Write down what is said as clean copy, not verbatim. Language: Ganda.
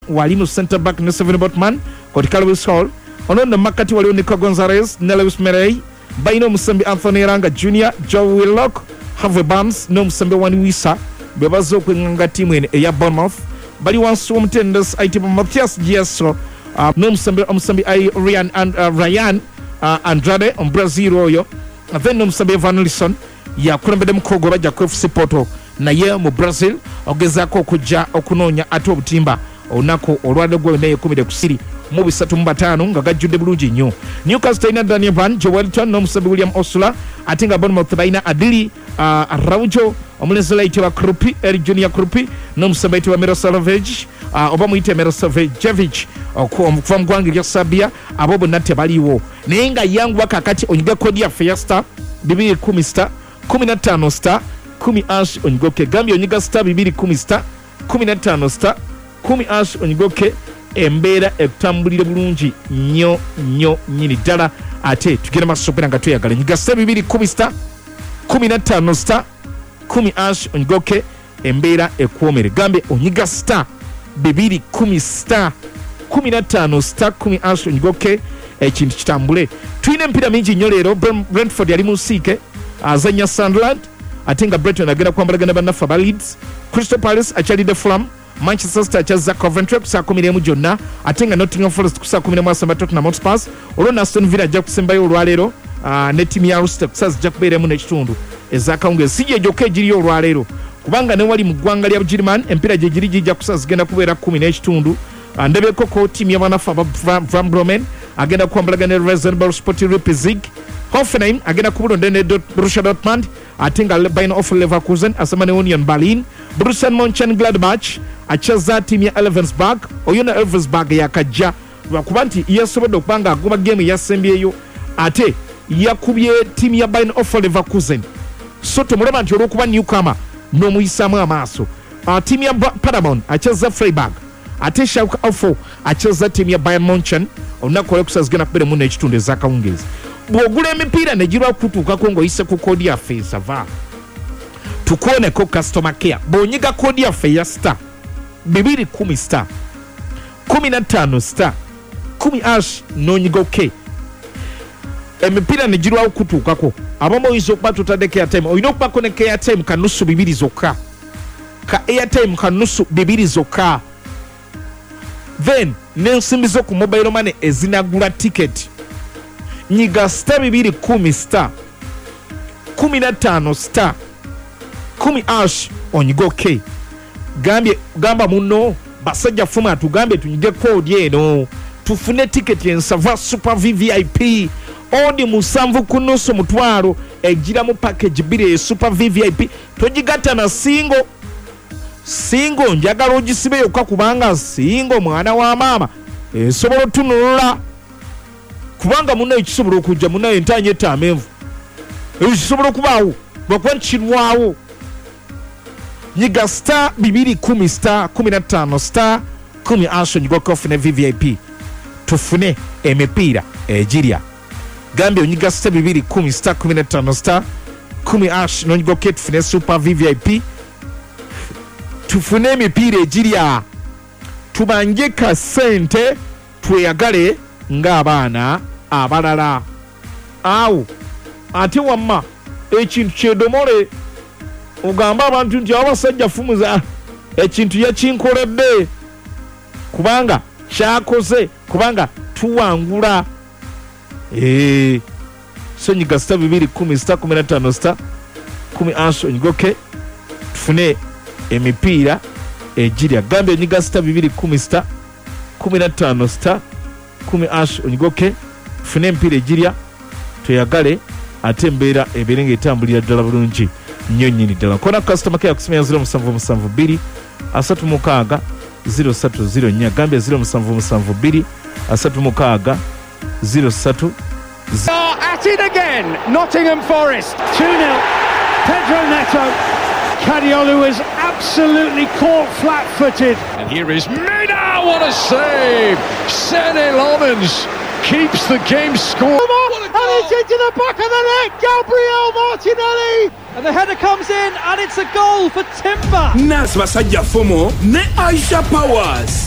wali mu center back ne Steven Botman kotikala Lewis Hall ono na makati waliwo Nico Gonzalez ne Lewis Merey bayina omusembi Anthony Ranga Jr. Joe Willock Harvey Barnes n'omusembi Wani Wissa bwe bazze okwenganga ttiimu eno eya Bournemouth bali wansi w'omutendesi ayitibwa Matthias Giasso n'omusembi Ryan Andrade Brazil oyo then n'omusembi Evan Lisson yakulembedde mukogo bajja ku FC Porto naye mu Brazil ogezaako okujja okunoonya ate obutimba olunaku olwaliro gwe neyekumire ku siri mu 35 nga gajjudde bulungi nnyo. Newcastle talina Daniel Van Joelton n'omusembi William Osula ate nga Bournemouth balina Adili Araujo omulenzi ayitibwa Krupi Eri Junior Krupi n'omusembi ayitibwa Miroslavic oba muyite Miroslavic okuva mu ggwanga erya Serbia abo bonna tebaliiwo naye nga yanguwa kakati onyiga kodi yaffe ya star 210 star 15 star 10 ash onyigoke gambye onyiga star 210 star 15 star 10 ash onyigoke embeera ekutambulire bulungi nnyo nnyini ddala ate tugenda maaso okubera nga tweyagala nyiga star 210 star 15 star 10 ash onyigoke embeera ekuwomere gambye onyiga star 210 star 15 star 10 ash onyigoke ekintu kitambule. Tulina empiira mingi nnyo leero. Brentford yali mu nsiike azanya Sunderland ate nga Brighton agenda kwambalagana bannaffe aba Leeds. Crystal Palace akyalidde Fulham. Manchester City akyazza Coventry ku saa 11 gyonna ate nga Nottingham Forest ku saa 11 asamba Tottenham Hotspur olwo Aston Villa ajja kusembayo olwaleero ne ttiimu ya Ulster ku saa zijja kubeeramu n'ekitundu ez'akawungeezi si gye gyokka egiriyo olwaleero kubanga ne wali mu ggwanga lya Bugirimani empiira gye giri gijja ku saa zigenda kubeera 10 n'ekitundu. Ndebekoko ttiimu y'abanafu aba Van Bremen agenda kuwambalagana ne Rasenball Sporting Leipzig. Hoffenheim agenda kubulonda ne Borussia Dortmund ate nga Bayern of Leverkusen asema ne Union Berlin. Borussia Mönchengladbach achaza ttiimu ya Elversberg oyo na Elversberg yakajja lwakuba nti yasobodde okubanga aguma geemu yasembyeyo ate yakubye ttiimu ya Bayern of Leverkusen so temulaba nti olw'okuba newcomer n'omuyisaamu amaaso. Ttiimu ya Paderborn achaza Freiburg ate Schalke 04 achaza ttiimu ya Bayern Munchen olunaku olwekusa zigenda kubeeramu n'ekitundu ez'akawungeezi. Bw'ogula emipiira ne girwa kutuukako ng'oyise ku koodi yaffe esava tukuoneko customer care bw'onyiga koodi yaffe ya star 210 star 15 star 10 ash n'onyiga oke emipiira ne girwawo kutuukako abamu oyinza okuba totadde airtime olina okubako ne airtime kanusu 2 zokka ka airtime kanusu 2 zokka then n'ensimbi zo ku mobile money ezinagula ticket nyiga star 210 star 15 star 10 ash onyiga oke gamba muno basajja fuma atugambye tunyige code eno tufune ticket ensava super VVIP odi musanvu kunusu mutwalo egira mu package bire super VVIP togigatta na singo njagala ogisibe yokka kubanga singo mwana wa mama esobola otunulula kubanga munayo kisobola okujja munayo entanye etamenvu ekisobola okubaawo lwakuba nkirwawo. Nyiga star 210 star 15 star 10 ash onyiga okufuna VVIP tufune emipiira egirya gambye onyiga star 210 star 15 star 10 ash n'onyiga oke tufune super VVIP tufune emipiira egirya tubanje ka ssente tweyagale ng'abaana abalala awo ate wamma ekintu kyedomole ogamba abantu nti abasajja fumuza ekintu yakinkoledde kubanga kyakoze kubanga tuwangula sonyiga star 210 star 15 star 10 ash onyigoke tufune emipiira egirya gambye onyiga star 210 star 15 star 10 ash onyigoke tufune emipiira egirya tweyagale ate embeera ebeere ng'etambulira ddala bulungi nnyo nnyini ddala. Kona customer care kusimya 0772 36 0304 gambye 0772 36 03. At it again, Nottingham Forest 2-0. Pedro Neto. Cadiolu is absolutely caught flat-footed. And here is Mina, what a save! Sene Lomans keeps the game score. And it's into the back of the net, Gabriel Martinelli! And the header comes in, and it's a goal for Timber. Nas basajja Fomo ne Aisha Powers.